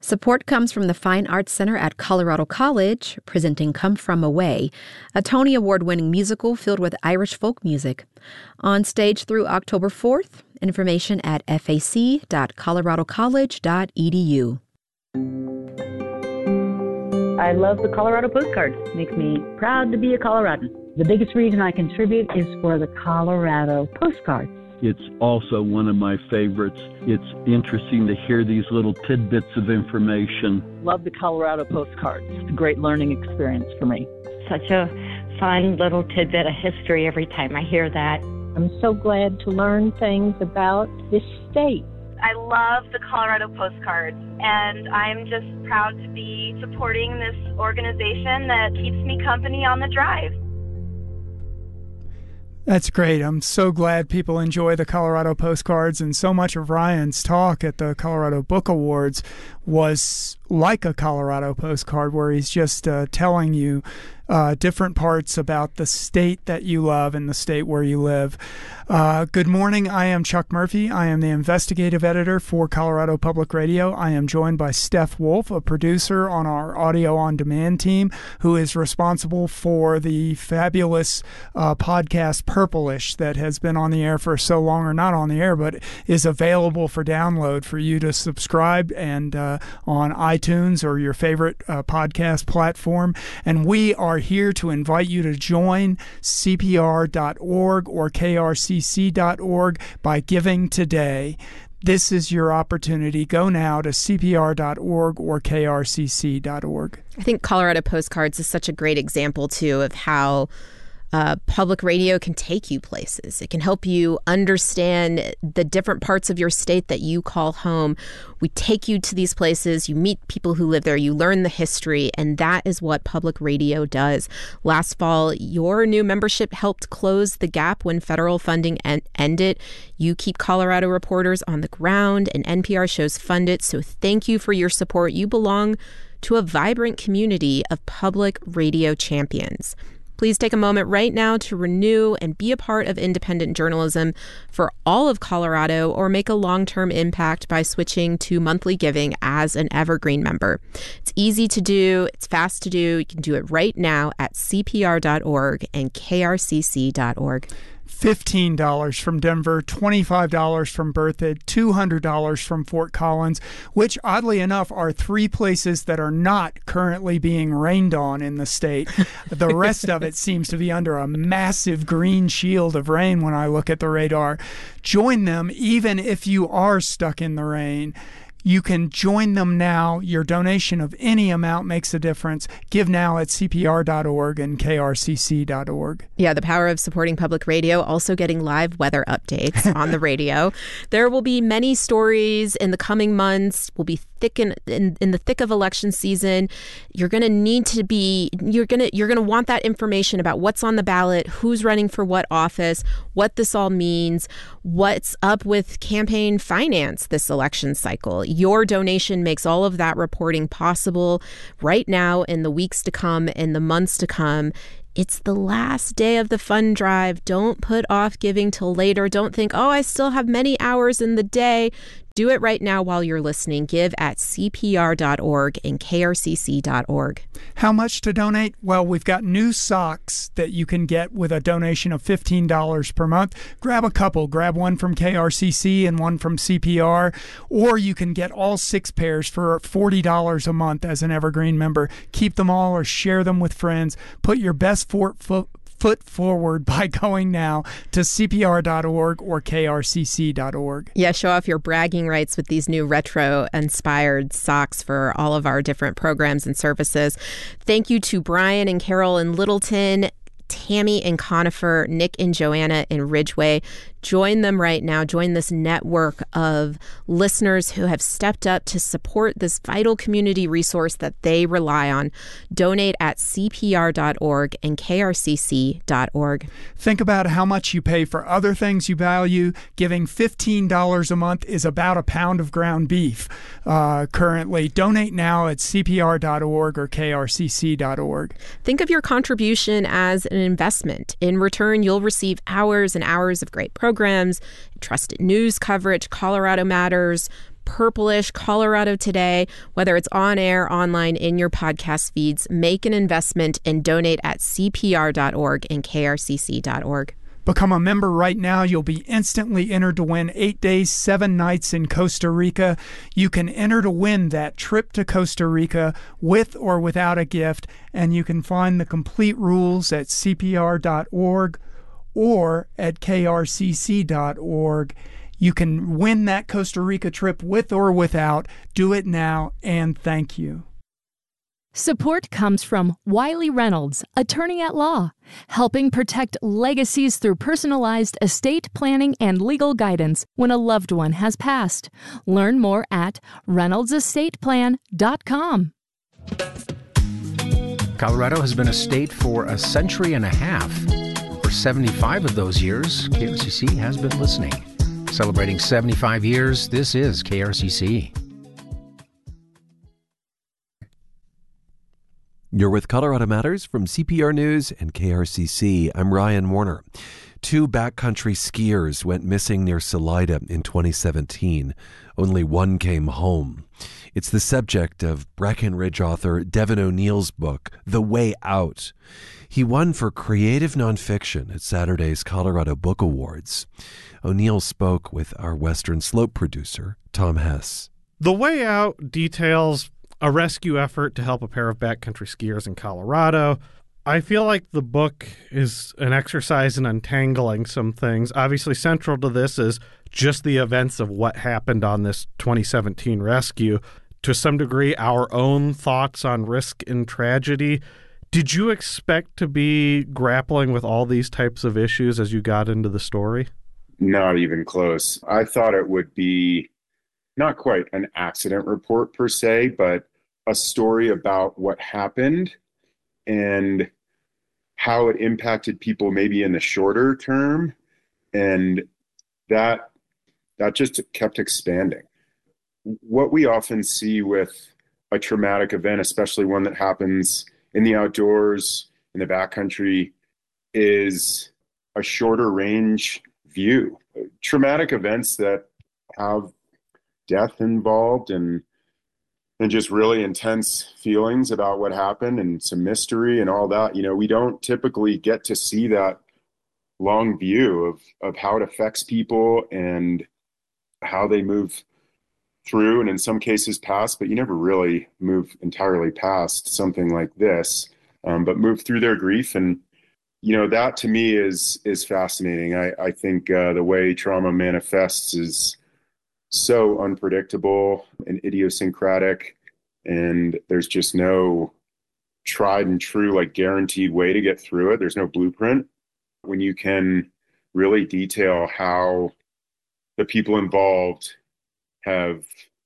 Support comes from the Fine Arts Center at Colorado College, presenting Come From Away, a Tony Award-winning musical filled with Irish folk music. On stage through October 4th, information at fac.coloradocollege.edu. I love the Colorado postcards. Makes me proud to be a Coloradan. The biggest reason I contribute is for the Colorado postcards. It's also one of my favorites. It's interesting to hear these little tidbits of information. Love the Colorado postcards. It's a great learning experience for me. Such a fun little tidbit of history every time I hear that. I'm so glad to learn things about this state. I love the Colorado postcards, and I'm just proud to be supporting this organization that keeps me company on the drive. That's great. I'm so glad people enjoy the Colorado postcards, and so much of Ryan's talk at the Colorado Book Awards was like a Colorado postcard, where he's just telling you different parts about the state that you love and the state where you live. Good morning. I am Chuck Murphy. I am the investigative editor for Colorado Public Radio. I am joined by Steph Wolf, a producer on our Audio On Demand team, who is responsible for the fabulous podcast Purplish that has been on the air for so long, or not on the air, but is available for download for you to subscribe and on iTunes or your favorite podcast platform. And we are here to invite you to join CPR.org or KRCC.org by giving today. This is your opportunity. Go now to CPR.org or KRCC.org. I think Colorado Postcards is such a great example, too, of how public radio can take you places. It can help you understand the different parts of your state that you call home. We take you to these places, you meet people who live there, you learn the history, and that is what public radio does. Last fall, your new membership helped close the gap when federal funding ended. You keep Colorado reporters on the ground, and NPR shows fund it, so thank you for your support. You belong to a vibrant community of public radio champions. Please take a moment right now to renew and be a part of independent journalism for all of Colorado, or make a long-term impact by switching to monthly giving as an Evergreen member. It's easy to do. It's fast to do. You can do it right now at CPR.org and KRCC.org. $15 from Denver, $25 from Berthoud, $200 from Fort Collins, which oddly enough are three places that are not currently being rained on in the state. The rest of it seems to be under a massive green shield of rain when I look at the radar. Join them even if you are stuck in the rain. You can join them now. Your donation of any amount makes a difference. Give now at CPR.org and KRCC.org. Yeah, the power of supporting public radio, also getting live weather updates on the radio. There will be many stories in the coming months. We'll be thick in the thick of election season. You're going to need to be, you're going to want that information about what's on the ballot, who's running for what office, what this all means, what's up with campaign finance this election cycle. Your donation makes all of that reporting possible right now, in the weeks to come, in the months to come. It's the last day of the fund drive. Don't put off giving till later. Don't think, oh, I still have many hours in the day. Do it right now while you're listening. Give at CPR.org and KRCC.org. How much to donate? Well, we've got new socks that you can get with a donation of $15 per month. Grab a couple. Grab one from KRCC and one from CPR. Or you can get all 6 pairs for $40 a month as an Evergreen member. Keep them all or share them with friends. Put your best foot forward by going now to CPR.org or KRCC.org. Yeah, show off your bragging rights with these new retro-inspired socks for all of our different programs and services. Thank you to Brian and Carol in Littleton, Tammy in Conifer, Nick and Joanna in Ridgeway. Join them right now. Join this network of listeners who have stepped up to support this vital community resource that they rely on. Donate at CPR.org and KRCC.org. Think about how much you pay for other things you value. Giving $15 a month is about a pound of ground beef currently. Donate now at CPR.org or KRCC.org. Think of your contribution as an investment. In return, you'll receive hours and hours of great programs, trusted news coverage, Colorado Matters, purplish Colorado Today, whether it's on air, online, in your podcast feeds. Make an investment and donate at CPR.org and KRCC.org. Become a member right now. You'll be instantly entered to win 8 days, 7 nights in Costa Rica. You can enter to win that trip to Costa Rica with or without a gift, and you can find the complete rules at CPR.org or at KRCC.org. You can win that Costa Rica trip with or without. Do it now, and thank you. Support comes from Wiley Reynolds, attorney at law, helping protect legacies through personalized estate planning and legal guidance when a loved one has passed. Learn more at ReynoldsEstatePlan.com. Colorado has been a state for a century and a half. For 75 of those years, KRCC has been listening. Celebrating 75 years, this is KRCC. You're with Colorado Matters from CPR News and KRCC. I'm Ryan Warner. 2 backcountry skiers went missing near Salida in 2017. Only one came home. It's the subject of Breckenridge author Devin O'Neill's book, The Way Out. He won for creative nonfiction at Saturday's Colorado Book Awards. O'Neill spoke with our Western Slope producer, Tom Hess. The Way Out details a rescue effort to help a pair of backcountry skiers in Colorado. I feel like the book is an exercise in untangling some things. Obviously, central to this is just the events of what happened on this 2017 rescue. To some degree, our own thoughts on risk and tragedy. Did you expect to be grappling with all these types of issues as you got into the story? Not even close. I thought it would be not quite an accident report per se, but a story about what happened and how it impacted people maybe in the shorter term. And that just kept expanding. What we often see with a traumatic event, especially one that happens in the outdoors, in the backcountry, is a shorter range view. Traumatic events that have death involved and just really intense feelings about what happened and some mystery and all that. You know, we don't typically get to see that long view of how it affects people and how they move through, and in some cases past, but you never really move entirely past something like this, but move through their grief. And, you know, that to me is fascinating. I think the way trauma manifests is so unpredictable and idiosyncratic, and there's just no tried and true, like guaranteed way to get through it. There's no blueprint. When you can really detail how the people involved have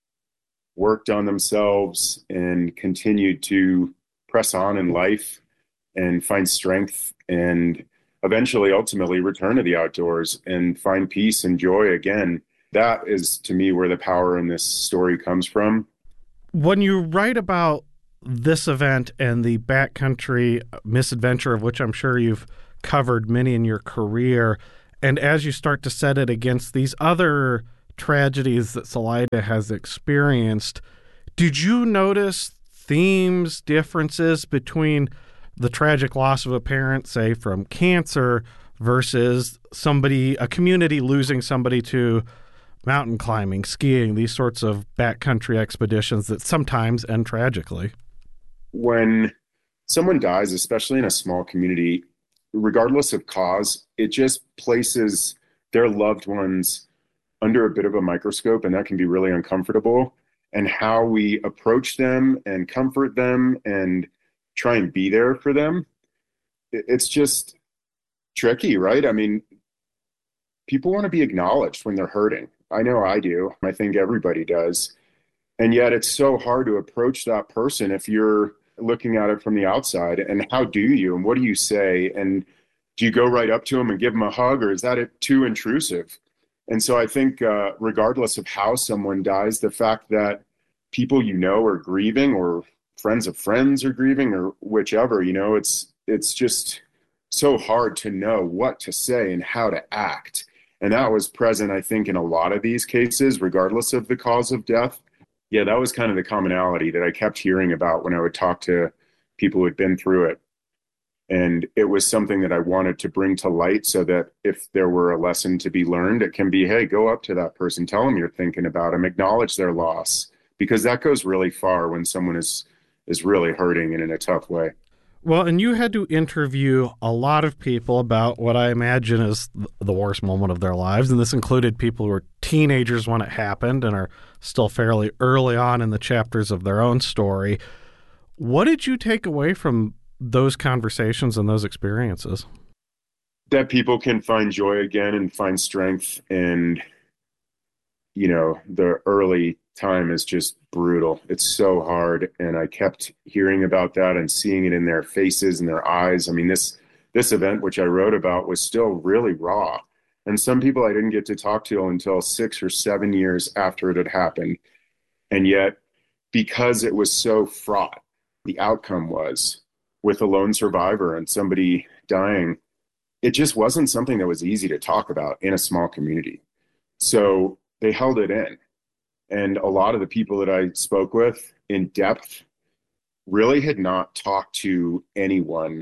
worked on themselves and continued to press on in life and find strength and eventually, ultimately return to the outdoors and find peace and joy again. That is, to me, where the power in this story comes from. When you write about this event and the backcountry misadventure, of which I'm sure you've covered many in your career, and as you start to set it against these other tragedies that Salida has experienced, did you notice themes, differences between the tragic loss of a parent, say, from cancer, versus a community losing somebody to mountain climbing, skiing, these sorts of backcountry expeditions that sometimes end tragically? When someone dies, especially in a small community, regardless of cause, it just places their loved ones under a bit of a microscope, and that can be really uncomfortable. And how we approach them and comfort them and try and be there for them, it's just tricky, right? I mean, people want to be acknowledged when they're hurting. I know I do. I think everybody does. And yet it's so hard to approach that person if you're looking at it from the outside. And how do you, and what do you say? And do you go right up to them and give them a hug, or is that too intrusive? And so I think regardless of how someone dies, the fact that people you know are grieving, or friends of friends are grieving, or whichever, you know, it's just so hard to know what to say and how to act. And that was present, I think, in a lot of these cases, regardless of the cause of death. Yeah, that was kind of the commonality that I kept hearing about when I would talk to people who had been through it. And it was something that I wanted to bring to light so that if there were a lesson to be learned, it can be, hey, go up to that person, tell them you're thinking about them, acknowledge their loss, because that goes really far when someone is really hurting and in a tough way. Well, and you had to interview a lot of people about what I imagine is the worst moment of their lives. And this included people who were teenagers when it happened and are still fairly early on in the chapters of their own story. What did you take away from those conversations and those experiences? That people can find joy again and find strength. And, the early time is just brutal. It's so hard. And I kept hearing about that and seeing it in their faces and their eyes. I mean, this event, which I wrote about, was still really raw. And some people I didn't get to talk to until 6 or 7 years after it had happened. And yet, because it was so fraught, the outcome was with a lone survivor and somebody dying, it just wasn't something that was easy to talk about in a small community. So they held it in. And a lot of the people that I spoke with in depth really had not talked to anyone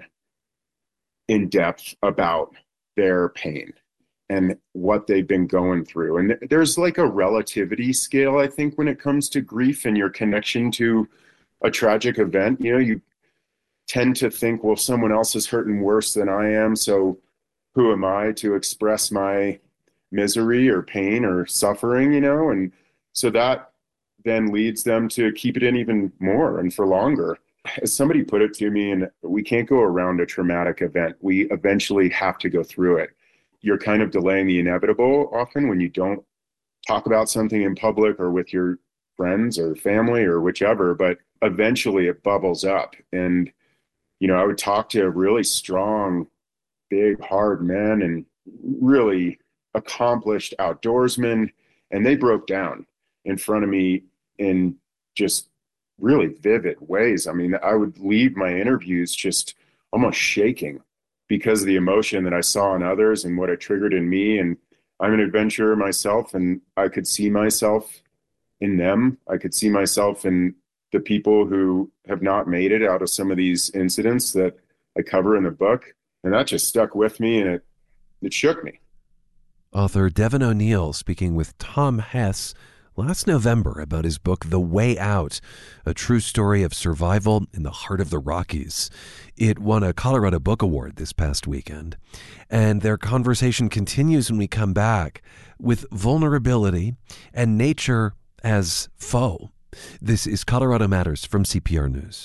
in depth about their pain and what they've been going through. And there's like a relativity scale, I think, when it comes to grief and your connection to a tragic event. You tend to think, well, someone else is hurting worse than I am, so who am I to express my misery or pain or suffering, and so that then leads them to keep it in even more and for longer. As somebody put it to me, and we can't go around a traumatic event. We eventually have to go through it. You're kind of delaying the inevitable often when you don't talk about something in public or with your friends or family or whichever, but eventually it bubbles up. And, I would talk to really strong, big, hard men and really accomplished outdoorsmen, and they broke down in front of me in just really vivid ways. I mean, I would leave my interviews just almost shaking because of the emotion that I saw in others and what it triggered in me. And I'm an adventurer myself, and I could see myself in them. I could see myself in the people who have not made it out of some of these incidents that I cover in the book. And that just stuck with me, and it shook me. Author Devin O'Neill speaking with Tom Hess last November about his book, The Way Out, a true story of survival in the heart of the Rockies. It won a Colorado Book Award this past weekend. And their conversation continues when we come back with vulnerability and nature as foe. This is Colorado Matters from CPR News.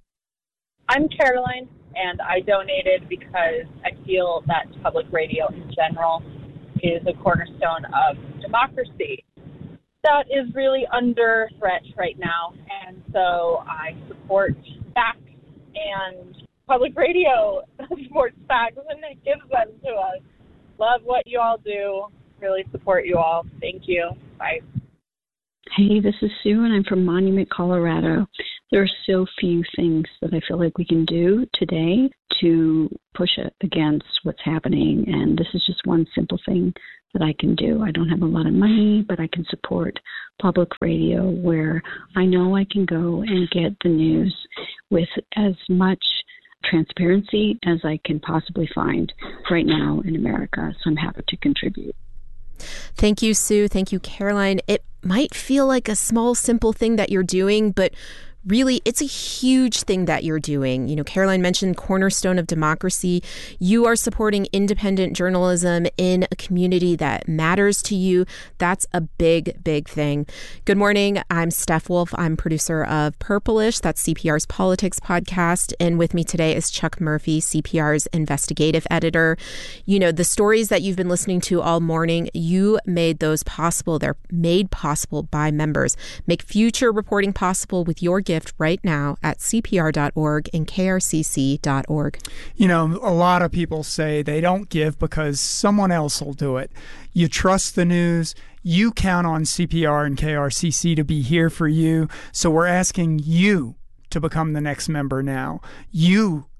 I'm Caroline, and I donated because I feel that public radio in general is a cornerstone of democracy that is really under threat right now. And so I support back, and public radio supports back when it gives them to us. Love what you all do. Really support you all. Thank you. Bye. Hey, this is Sue, and I'm from Monument, Colorado. There are so few things that I feel like we can do today to push against what's happening, and this is just one simple thing that I can do. I don't have a lot of money, but I can support public radio where I know I can go and get the news with as much transparency as I can possibly find right now in America, so I'm happy to contribute. Thank you, Sue. Thank you, Caroline. It might feel like a small, simple thing that you're doing, but really, it's a huge thing that you're doing. Caroline mentioned cornerstone of democracy. You are supporting independent journalism in a community that matters to you. That's a big, big thing. Good morning. I'm Steph Wolf. I'm producer of Purplish. That's CPR's politics podcast. And with me today is Chuck Murphy, CPR's investigative editor. The stories that you've been listening to all morning, you made those possible. They're made possible by members. Make future reporting possible with your gift right now at CPR.org and KRCC.org. A lot of people say they don't give because someone else will do it. You trust the news. You count on CPR and KRCC to be here for you. So we're asking you to become the next member now. You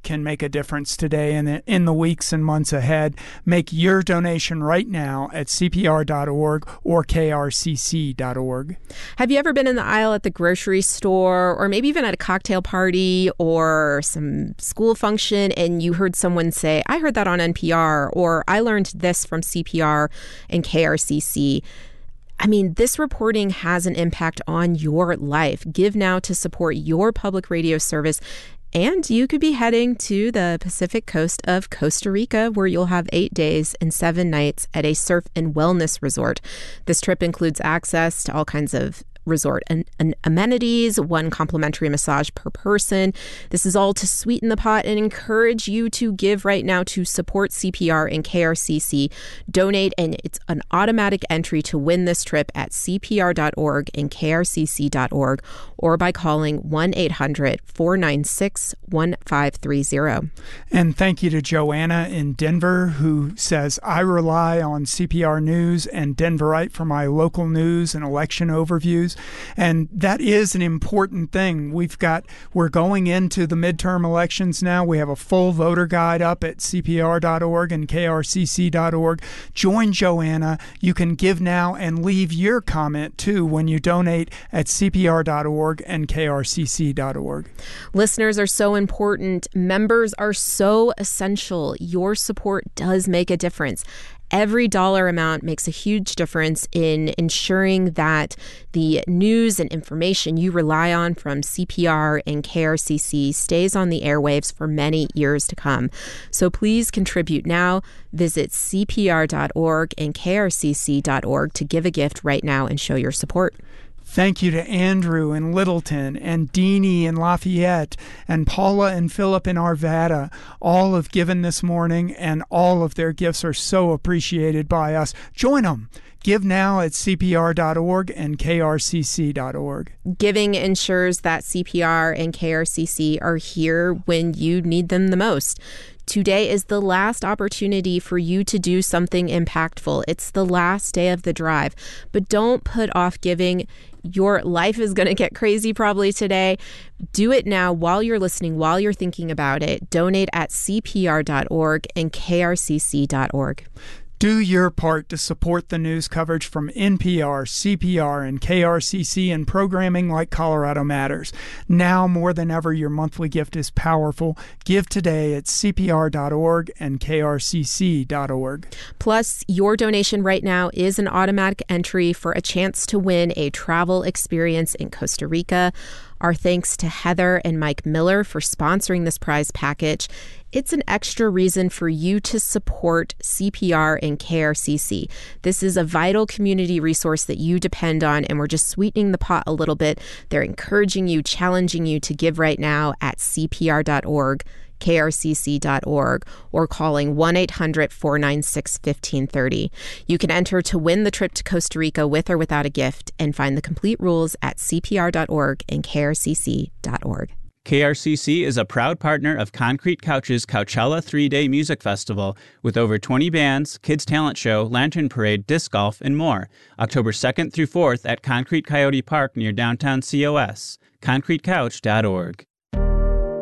can make a difference today and in the weeks and months ahead. Make your donation right now at CPR.org or KRCC.org. Have you ever been in the aisle at the grocery store, or maybe even at a cocktail party or some school function, and you heard someone say, I heard that on NPR, or I learned this from CPR and KRCC? I mean, this reporting has an impact on your life. Give now to support your public radio service. And you could be heading to the Pacific coast of Costa Rica, where you'll have 8 days and 7 nights at a surf and wellness resort. This trip includes access to all kinds of resort and amenities, 1 complimentary massage per person. This is all to sweeten the pot and encourage you to give right now to support CPR and KRCC. Donate, and it's an automatic entry to win this trip at CPR.org and KRCC.org, or by calling 1-800-496-1530. And thank you to Joanna in Denver, who says, I rely on CPR News and Denverite for my local news and election overviews. And that is an important thing. We're going into the midterm elections now. We have a full voter guide up at CPR.org and KRCC.org. Join Joanna. You can give now and leave your comment too when you donate at CPR.org and KRCC.org. Listeners are so important. Members are so essential. Your support does make a difference. Every dollar amount makes a huge difference in ensuring that the news and information you rely on from CPR and KRCC stays on the airwaves for many years to come. So please contribute now. Visit CPR.org and KRCC.org to give a gift right now and show your support. Thank you to Andrew in Littleton and Deanie in Lafayette and Paula and Philip in Arvada. All have given this morning, and all of their gifts are so appreciated by us. Join them. Give now at CPR.org and KRCC.org. Giving ensures that CPR and KRCC are here when you need them the most. Today is the last opportunity for you to do something impactful. It's the last day of the drive, but don't put off giving. Your life is going to get crazy probably today. Do it now while you're listening, while you're thinking about it. Donate at CPR.org and KRCC.org. Do your part to support the news coverage from NPR, CPR, and KRCC and programming like Colorado Matters. Now more than ever, your monthly gift is powerful. Give today at CPR.org and KRCC.org. Plus, your donation right now is an automatic entry for a chance to win a travel experience in Costa Rica. Our thanks to Heather and Mike Miller for sponsoring this prize package. It's an extra reason for you to support CPR and KRCC. This is a vital community resource that you depend on, and we're just sweetening the pot a little bit. They're encouraging you, challenging you to give right now at CPR.org, KRCC.org, or calling 1-800-496-1530. You can enter to win the trip to Costa Rica with or without a gift, and find the complete rules at CPR.org and KRCC.org. KRCC is a proud partner of Concrete Couch's Coachella 3-Day Music Festival with over 20 bands, kids talent show, lantern parade, disc golf, and more. October 2nd through 4th at Concrete Coyote Park near downtown COS. ConcreteCouch.org.